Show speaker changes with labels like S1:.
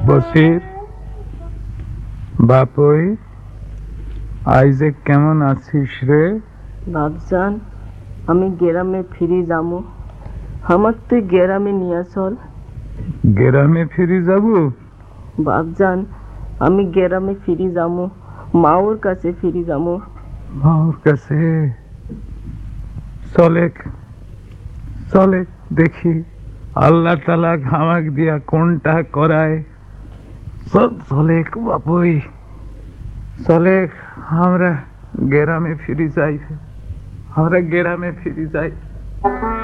S1: বসির বাপই আইজে কেমন আছিস রে?
S2: বাপজান, আমি গ্রামে ফিরে যাবো। আমার তুই গ্রামে নিয়ে চল।
S1: গ্রামে ফিরে যাব?
S2: বাপজান, আমি গ্রামে ফিরে যাবো, মাওর কাছে ফিরে যাবো।
S1: মাওর কাছে? চলেক চলেক দেখি আল্লাহ তালা ঘামাক দিয়া কোনটা করায়। চলেক বাপই চলেক, আমরা গ্রামে ফিরে যাই, আমরা গ্রামে ফিরে যাই।